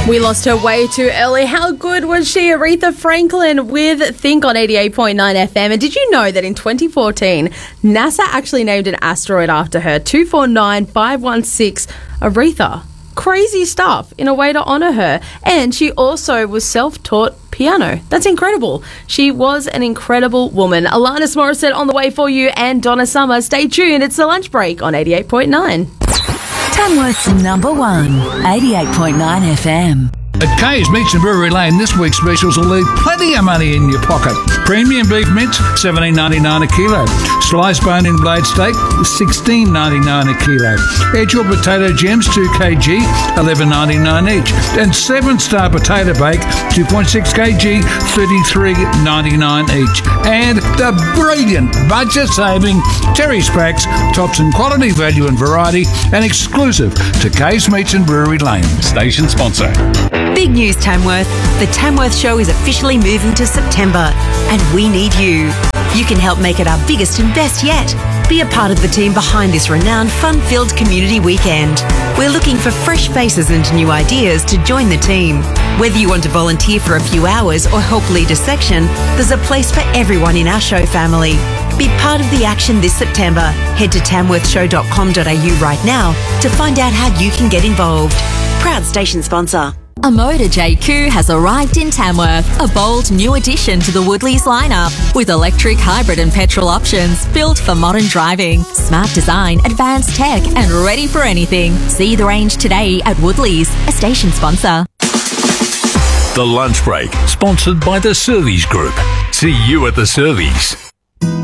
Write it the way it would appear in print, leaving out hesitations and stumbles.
We lost her way too early. How good was she? Aretha Franklin with Think on 88.9 FM. And did you know that in 2014, NASA actually named an asteroid after her, 249516 Aretha? Crazy stuff in a way to honour her. And she also was self-taught piano. That's incredible. She was an incredible woman. Alanis Morissette on the way for you and Donna Summer. Stay tuned. It's The Lunch Break on 88.9. Tamworth's number one, 88.9 FM. At Kay's Meats and Brewery Lane, this week's specials will leave plenty of money in your pocket. Premium beef mince, $17.99 a kilo. Sliced bone-in blade steak, $16.99 a kilo. Edge or potato gems, 2 kg, $11.99 each. And 7-star potato bake, 2.6 kg, $33.99 each. And the brilliant budget-saving Terry's Packs, tops in quality, value and variety, and exclusive to Kay's Meats and Brewery Lane. Station sponsor. Big news, Tamworth. The Tamworth Show is officially moving to September, and we need you. You can help make it our biggest and best yet. Be a part of the team behind this renowned, fun-filled community weekend. We're looking for fresh faces and new ideas to join the team. Whether you want to volunteer for a few hours or help lead a section, there's a place for everyone in our show family. Be part of the action this September. Head to tamworthshow.com.au right now to find out how you can get involved. Proud station sponsor. A Motor JQ has arrived in Tamworth, a bold new addition to the Woodleys lineup, with electric, hybrid and petrol options built for modern driving, smart design, advanced tech and ready for anything. See the range today at Woodleys, a station sponsor. The Lunch Break, sponsored by the Servies Group. See you at the Servies.